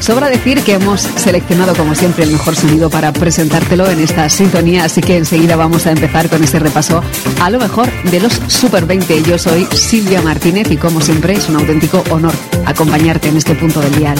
Sobra decir que hemos seleccionado como siempre el mejor sonido para presentártelo en esta sintonía, así que enseguida vamos a empezar con ese repaso a lo mejor de los Super 20. Yo soy Silvia Martínez y como siempre es un auténtico honor acompañarte en este punto del día.